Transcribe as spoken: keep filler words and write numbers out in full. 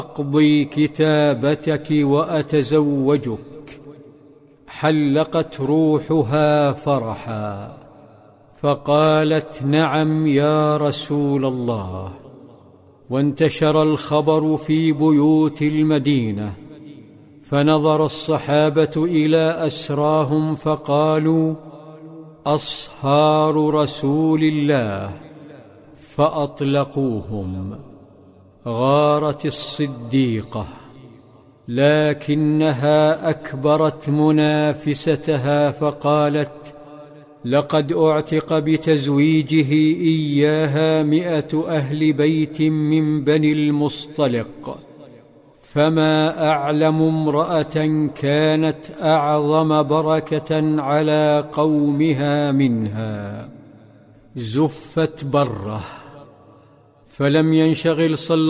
أقضي كتابتك وأتزوجك. حلقت روحها فرحا، فقالت: نعم يا رسول الله. وانتشر الخبر في بيوت المدينة، فنظر الصحابة إلى أسراهم فقالوا: أصهار رسول الله، فأطلقوهم. غارت الصديقة، لكنها أكبرت منافستها فقالت: لقد أعتق بتزويجه إياها مئة أهل بيت من بني المصطلق، فما أعلم امرأة كانت أعظم بركة على قومها منها. زفت بره، فلم ينشغل صلى